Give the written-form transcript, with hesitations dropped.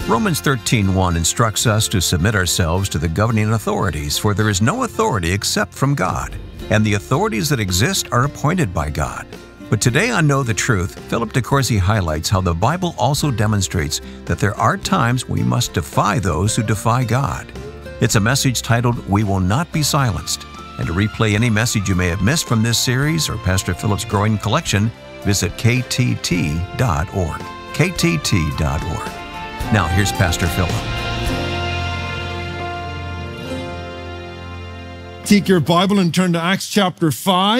Romans 13:1 instructs us to submit ourselves to the governing authorities, for there is no authority except from God, and the authorities that exist are appointed by God. But today on Know the Truth, Philip DeCourcy highlights how the Bible also demonstrates that there are times we must defy those who defy God. It's a message titled, "We Will Not Be Silenced." And to replay any message you may have missed from this series or Pastor Philip's growing collection, visit ktt.org. ktt.org. Now here's Pastor Philip. Take your Bible and turn to Acts chapter 5.